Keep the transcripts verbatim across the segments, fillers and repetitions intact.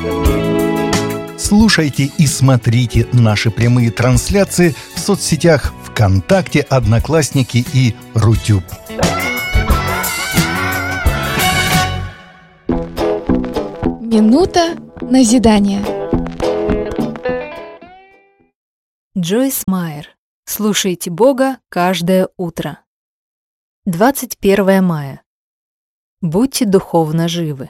Слушайте и смотрите наши прямые трансляции в соцсетях ВКонтакте, Одноклассники и Рутюб. Минута назидания. Джойс Майер. Слушайте Бога каждое утро. двадцать первое мая. Будьте духовно живы.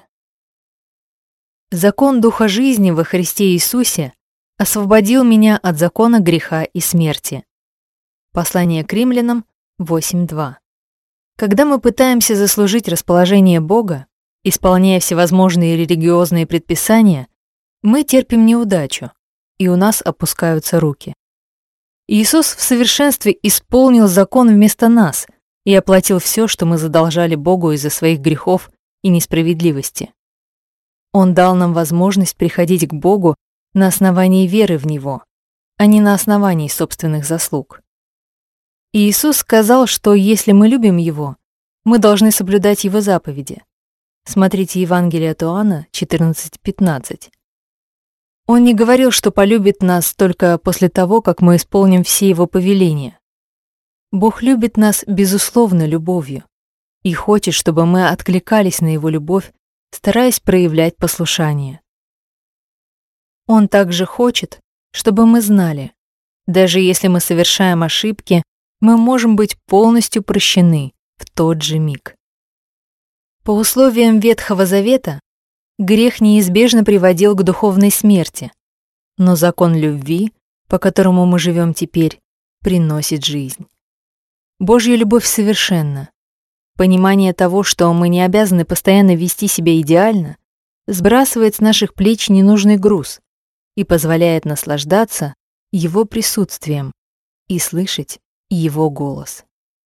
Закон Духа жизни во Христе Иисусе освободил меня от закона греха и смерти. Послание к Римлянам восемь два. Когда мы пытаемся заслужить расположение Бога, исполняя всевозможные религиозные предписания, мы терпим неудачу, и у нас опускаются руки. Иисус в совершенстве исполнил закон вместо нас и оплатил все, что мы задолжали Богу из-за своих грехов и несправедливости. Он дал нам возможность приходить к Богу на основании веры в Него, а не на основании собственных заслуг. И Иисус сказал, что если мы любим Его, мы должны соблюдать Его заповеди. Смотрите Евангелие от Иоанна четырнадцать пятнадцать. Он не говорил, что полюбит нас только после того, как мы исполним все Его повеления. Бог любит нас безусловно любовью и хочет, чтобы мы откликались на Его любовь, стараясь проявлять послушание. Он также хочет, чтобы мы знали, даже если мы совершаем ошибки, мы можем быть полностью прощены в тот же миг. По условиям Ветхого Завета грех неизбежно приводил к духовной смерти, но закон любви, по которому мы живем теперь, приносит жизнь. Божья любовь совершенна. Понимание того, что мы не обязаны постоянно вести себя идеально, сбрасывает с наших плеч ненужный груз и позволяет наслаждаться Его присутствием и слышать Его голос.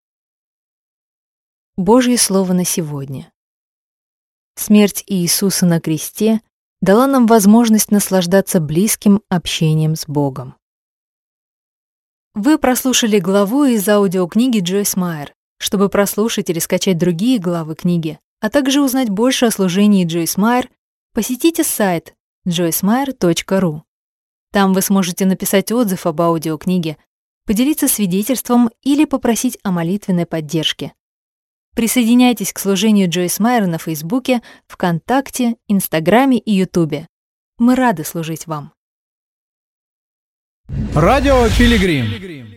Божье Слово на сегодня. Смерть Иисуса на кресте дала нам возможность наслаждаться близким общением с Богом. Вы прослушали главу из аудиокниги Джойс Майер. Чтобы прослушать или скачать другие главы книги, а также узнать больше о служении Джойс Майер, посетите сайт джойс майер точка ру. Там вы сможете написать отзыв об аудиокниге, поделиться свидетельством или попросить о молитвенной поддержке. Присоединяйтесь к служению Джойс Майер на Фейсбуке, ВКонтакте, Инстаграме и Ютубе. Мы рады служить вам. Радио Пилигрим.